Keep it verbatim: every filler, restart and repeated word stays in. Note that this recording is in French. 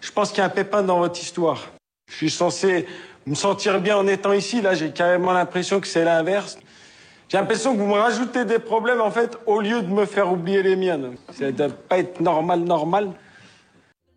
Je pense qu'il y a un pépin dans votre histoire. Je suis censé me sentir bien en étant ici. Là, j'ai carrément l'impression que c'est l'inverse. J'ai l'impression que vous me rajoutez des problèmes, en fait, au lieu de me faire oublier les miennes. Ça doit pas être normal, normal.